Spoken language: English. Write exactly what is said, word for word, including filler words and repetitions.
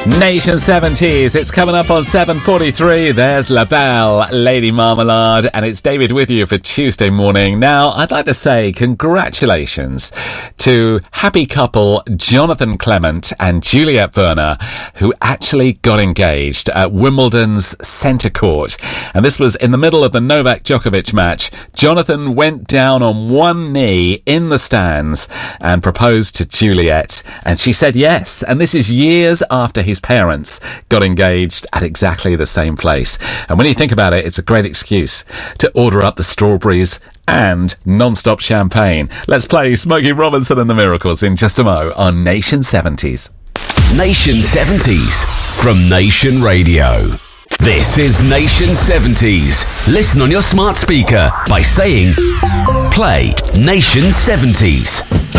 Nation seventies, it's coming up on seven forty-three. There's La Belle, Lady Marmalade, and it's David with you for Tuesday morning. Now, I'd like to say congratulations to happy couple Jonathan Clement and Juliette Werner, who actually got engaged at Wimbledon's centre court. And this was in the middle of the Novak Djokovic match. Jonathan went down on one knee in the stands and proposed to Juliette, and she said yes. And this is years after his parents got engaged at exactly the same place. And when you think about it, it's a great excuse to order up the strawberries and non-stop champagne. Let's play Smokey Robinson and the Miracles in just a mo on Nation seventies. Nation seventies from Nation Radio. This is Nation seventies. Listen on your smart speaker by saying, play Nation seventies.